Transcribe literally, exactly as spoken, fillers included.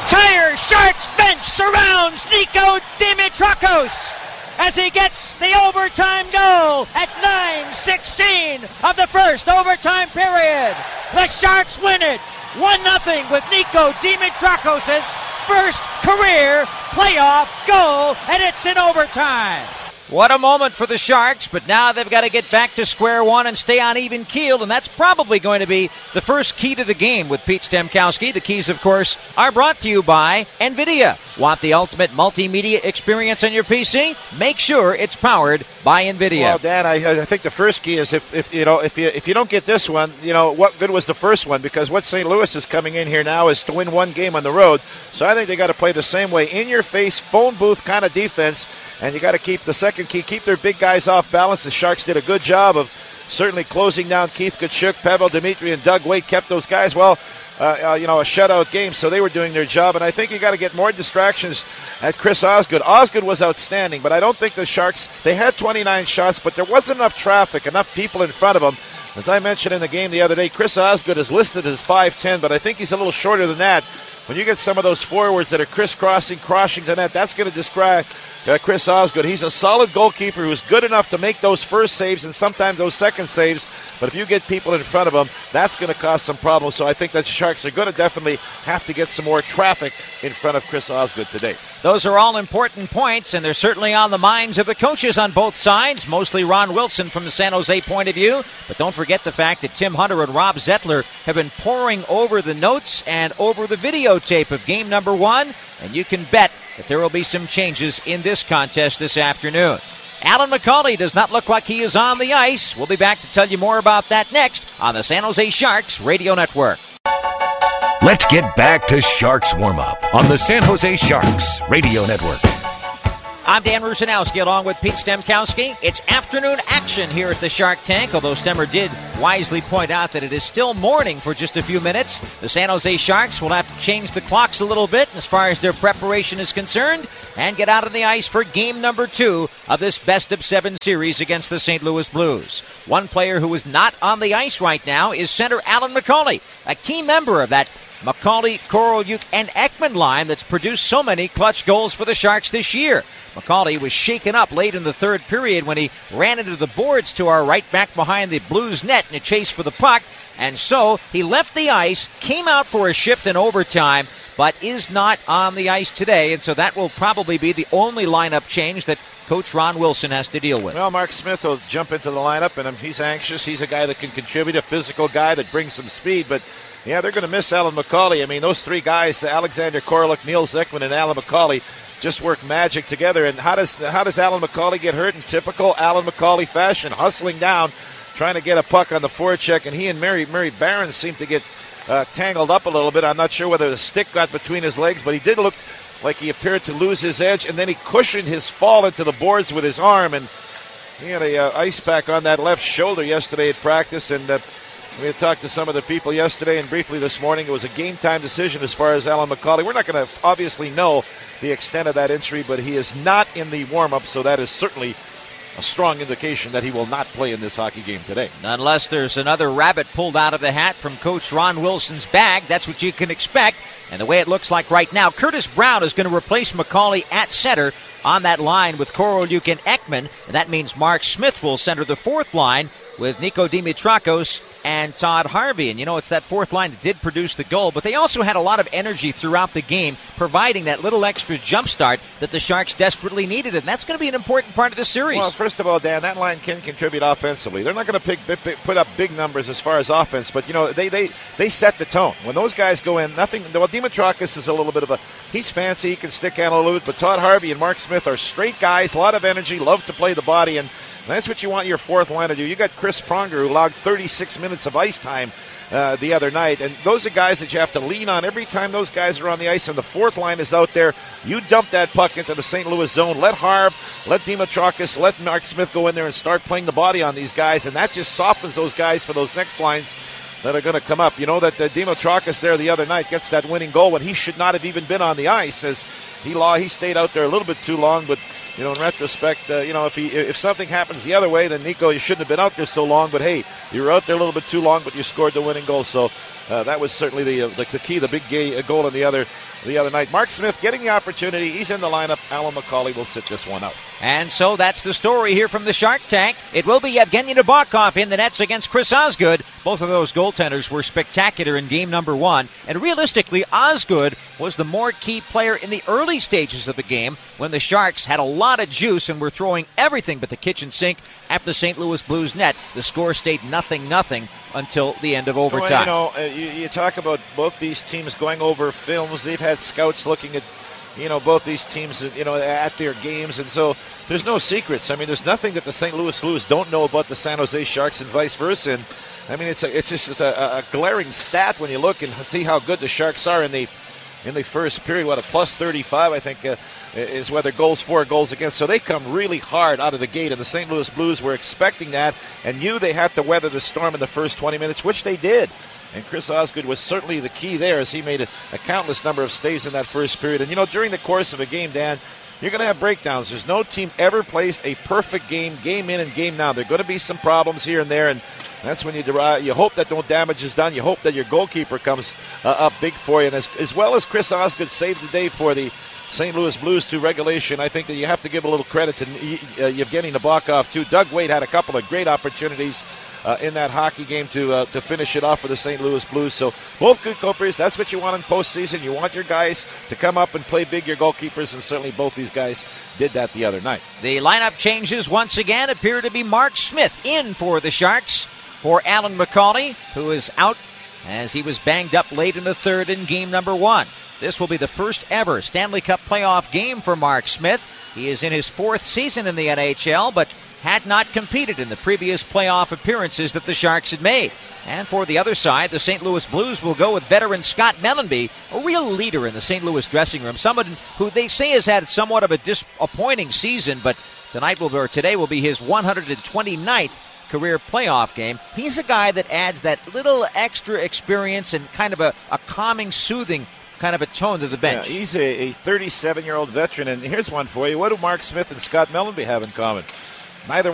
entire Sharks bench surrounds Nico Dimitrakos as he gets the overtime goal at nine sixteen of the first overtime period. The Sharks win it one nothing with Nico Dimitrakos' first career playoff goal, and it's in overtime. What a moment for the Sharks, but now they've got to get back to square one and stay on even keel, and that's probably going to be the first key to the game with Pete Stemkowski. The keys, of course, are brought to you by NVIDIA. Want the ultimate multimedia experience on your P C? Make sure it's powered by NVIDIA. Well, Dan, I, I think the first key is if, if you know if you if you don't get this one, you know what good was the first one? Because what Saint Louis is coming in here now is to win one game on the road. So I think they got to play the same way, in your face, phone booth kind of defense. And you got to keep the second key, keep their big guys off balance. The Sharks did a good job of certainly closing down Keith Tkachuk, Pavel Dimitri, and Doug Weight kept those guys, well, uh, uh, you know, a shutout game, so they were doing their job. And I think you got to get more distractions at Chris Osgood. Osgood was outstanding, but I don't think the Sharks, they had twenty-nine shots, but there wasn't enough traffic, enough people in front of them. As I mentioned in the game the other day, Chris Osgood is listed as five ten, but I think he's a little shorter than that. When you get some of those forwards that are crisscrossing, crossing the net, that's going to describe uh, Chris Osgood. He's a solid goalkeeper who's good enough to make those first saves and sometimes those second saves. But if you get people in front of him, that's going to cause some problems. So I think that the Sharks are going to definitely have to get some more traffic in front of Chris Osgood today. Those are all important points, and they're certainly on the minds of the coaches on both sides, mostly Ron Wilson from the San Jose point of view. But don't forget the fact that Tim Hunter and Rob Zettler have been poring over the notes and over the videotape of game number one, and you can bet that there will be some changes in this contest this afternoon. Alan McCauley does not look like he is on the ice. We'll be back to tell you more about that next on the San Jose Sharks Radio Network. Let's get back to Sharks warm-up on the San Jose Sharks Radio Network. I'm Dan Rusanowski along with Pete Stemkowski. It's afternoon action here at the Shark Tank, although Stemmer did wisely point out that it is still morning for just a few minutes. The San Jose Sharks will have to change the clocks a little bit as far as their preparation is concerned and get out on the ice for game number two of this best of seven series against the Saint Louis Blues. One player who is not on the ice right now is center Alan McCauley, a key member of that McCauley, Korolyuk, and Ekman line that's produced so many clutch goals for the Sharks this year. McCauley was shaken up late in the third period when he ran into the boards to our right back behind the Blues net in a chase for the puck, and so he left the ice, came out for a shift in overtime, but is not on the ice today, and so that will probably be the only lineup change that Coach Ron Wilson has to deal with. Well, Mark Smith will jump into the lineup, and he's anxious. He's a guy that can contribute, a physical guy that brings some speed, but yeah, they're going to miss Alan McCauley. I mean, those three guys, Alexander Korolyuk, Neil Zekman, and Alan McCauley, just work magic together. And how does how does Alan McCauley get hurt? In typical Alan McCauley fashion, hustling down, trying to get a puck on the forecheck, and he and Murray, Murray Barron seem to get uh, tangled up a little bit. I'm not sure whether the stick got between his legs, but he did look like he appeared to lose his edge, and then he cushioned his fall into the boards with his arm, and he had a uh, ice pack on that left shoulder yesterday at practice, and uh, we had talked to some of the people yesterday and briefly this morning. It was a game-time decision as far as Alan McCauley. We're not going to obviously know the extent of that injury, but he is not in the warm-up, so that is certainly a strong indication that he will not play in this hockey game today. Unless there's another rabbit pulled out of the hat from Coach Ron Wilson's bag, that's what you can expect. And the way it looks like right now, Curtis Brown is going to replace McCauley at center on that line with Korolyuk and Ekman. And that means Mark Smith will center the fourth line with Nico Dimitrakos and Todd Harvey. And, you know, it's that fourth line that did produce the goal, but they also had a lot of energy throughout the game, providing that little extra jump start that the Sharks desperately needed, and that's going to be an important part of the series. Well, first of all, Dan, that line can contribute offensively. They're not going to pick, pick, put up big numbers as far as offense, but, you know, they, they, they set the tone. When those guys go in, nothing, well, Dimitrakis is a little bit of a, he's fancy, he can stick handle a little bit, but Todd Harvey and Mark Smith are straight guys, a lot of energy, love to play the body, and that's what you want your fourth line to do. You got Chris Pronger, who logged thirty-six minutes of ice time uh, the other night, and those are guys that you have to lean on every time those guys are on the ice, and the fourth line is out there. You dump that puck into the Saint Louis zone. Let Harv, let Dimitrakis, let Mark Smith go in there and start playing the body on these guys, and that just softens those guys for those next lines that are going to come up. You know that uh, Dimitrakis there the other night gets that winning goal when he should not have even been on the ice, as he law he stayed out there a little bit too long. But you know, in retrospect, uh, you know, if he if something happens the other way, then Nico, you shouldn't have been out there so long. But hey, you were out there a little bit too long, but you scored the winning goal. So uh, that was certainly the, uh, the the key, the big gay, uh, goal in the other the other night. Mark Smith getting the opportunity. He's in the lineup. Alan McCauley will sit this one out. And so that's the story here from the Shark Tank. It will be Yevgeny Nabokov in the nets against Chris Osgood. Both of those goaltenders were spectacular in game number one. And realistically, Osgood was the more key player in the early stages of the game when the Sharks had a lot of juice and were throwing everything but the kitchen sink at the Saint Louis Blues net. The score stayed nothing nothing until the end of overtime. Well, you know, uh, you, you talk about both these teams going over films. They've had scouts looking at, you know, both these teams, you know, at their games, and so there's no secrets. I mean, there's nothing that the Saint Louis Blues don't know about the San Jose Sharks and vice versa. And I mean, it's a, it's just it's a, a glaring stat when you look and see how good the Sharks are in the in the first period. What, a plus thirty-five, I think, uh, is whether goals for, goals against. So they come really hard out of the gate, and the Saint Louis Blues were expecting that and knew they had to weather the storm in the first twenty minutes, which they did. And Chris Osgood was certainly the key there as he made a, a countless number of stays in that first period. And, you know, during the course of a game, Dan, you're going to have breakdowns. There's no team ever plays a perfect game, game in and game out. There are going to be some problems here and there, and that's when you derive, you hope that no damage is done. You hope that your goalkeeper comes uh, up big for you. And as, as well as Chris Osgood saved the day for the Saint Louis Blues to regulation, I think that you have to give a little credit to uh, Yevgeny Nabokov, too. Doug Wade had a couple of great opportunities Uh, in that hockey game to uh, to finish it off for the Saint Louis Blues. So both good goalkeepers. That's what you want in postseason. You want your guys to come up and play big, your goalkeepers, and certainly both these guys did that the other night. The lineup changes once again appear to be Mark Smith in for the Sharks for Alan McCauley, who is out as he was banged up late in the third in game number one. This will be the first ever Stanley Cup playoff game for Mark Smith. He is in his fourth season in the N H L, but had not competed in the previous playoff appearances that the Sharks had made. And for the other side, the Saint Louis Blues will go with veteran Scott Mellanby, a real leader in the Saint Louis dressing room, someone who they say has had somewhat of a disappointing season, but tonight will be, or today will be his one hundred twenty-ninth career playoff game. He's a guy that adds that little extra experience and kind of a, a calming, soothing kind of a tone to the bench. Yeah, he's a, a thirty-seven-year-old veteran, and here's one for you. What do Mark Smith and Scott Mellanby have in common? Neither